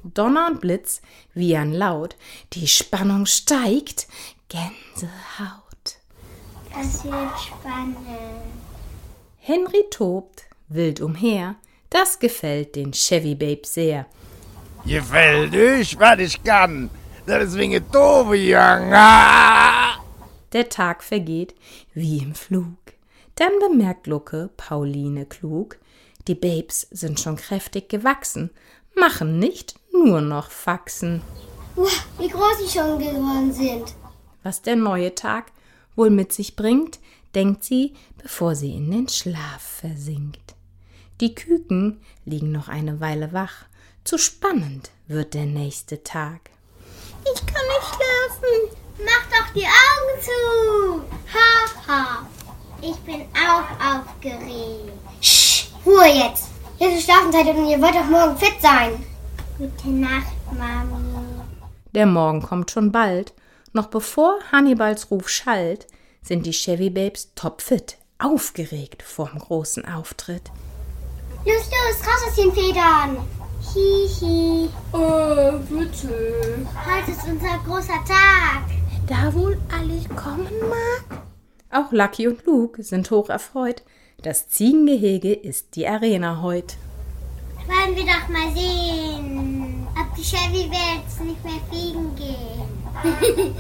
Donner und Blitz, wiehern laut. Die Spannung steigt, Gänsehaut. Das wird spannend. Henry tobt wild umher, das gefällt den Chevy Babes sehr. Gefällt euch, was ich kann, das ist wegen Tobe, Junge. Der Tag vergeht wie im Flug. Dann bemerkt Lucke Pauline klug, die Babes sind schon kräftig gewachsen, machen nicht nur noch Faxen. Wie groß sie schon geworden sind. Was der neue Tag wohl mit sich bringt, denkt sie, bevor sie in den Schlaf versinkt. Die Küken liegen noch eine Weile wach, zu spannend wird der nächste Tag. Ich kann nicht schlafen. Mach doch die Augen zu. Ha, ha. Ich bin auch aufgeregt. Sch, Ruhe jetzt. Jetzt ist Schlafenszeit und ihr wollt doch morgen fit sein. Gute Nacht, Mami. Der Morgen kommt schon bald. Noch bevor Hannibals Ruf schallt, sind die Chevy Babes topfit, aufgeregt vorm großen Auftritt. Los, raus aus den Federn. Hihi. Bitte. Heute ist unser großer Tag. Da wohl alles kommen mag? Auch Lucky und Luke sind hoch erfreut. Das Ziegengehege ist die Arena heut. Wollen wir doch mal sehen, ob die Chevy Babes nicht mehr fliegen gehen.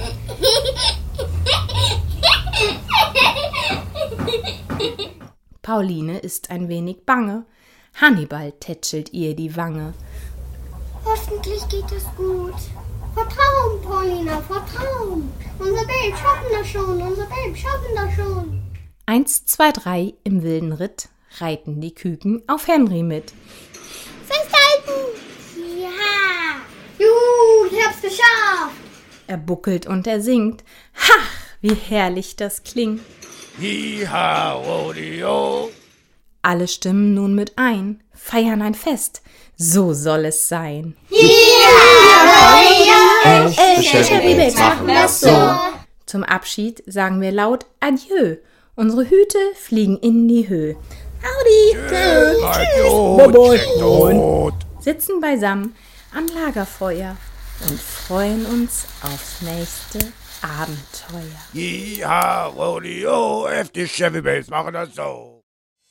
Pauline ist ein wenig bange. Hannibal tätschelt ihr die Wange. Hoffentlich geht es gut. Vertrauen, Paulina, vertrauen. Unser Babe schaffen das schon. 1, 2, 3 im wilden Ritt reiten die Küken auf Henry mit. Festhalten! Ja! Juhu, ich hab's geschafft! Er buckelt und er singt. Ha, wie herrlich das klingt. Hi-ha, Rodeo. Alle stimmen nun mit ein, feiern ein Fest. So soll es sein. Chevy Babes machen das so. Zum Abschied sagen wir laut Adieu. Unsere Hüte fliegen in die Höhe. Tot. Sitzen beisammen am Lagerfeuer und freuen uns aufs nächste Abenteuer. Hi-ha, Rodeo, die Chevy Babes machen das so.